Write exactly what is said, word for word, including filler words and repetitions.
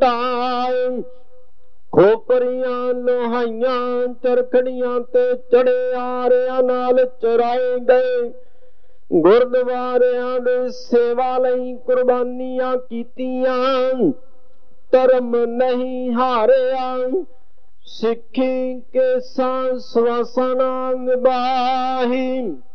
ਢਾਲ। ਖੋਪਰੀਆਂ ਲੋਹਾਈਆਂ ਚਰਖੜੀਆਂ ਤੇ ਚੜਿਆਰਿਆਂ ਨਾਲ ਚਰਾਏ ਗਏ। ਗੁਰਦੁਆਰਿਆਂ ਦੇ ਸੇਵਾ ਲਈ ਕੁਰਬਾਨੀਆਂ ਕੀਤੀਆਂ। ਧਰਮ ਨਹੀਂ ਹਾਰਿਆ, ਸਿੱਖੀ ਕੇਸਾਂ ਸਵਾਸਾਂ ਨਾਲ ਨਿਭਾਹੀ।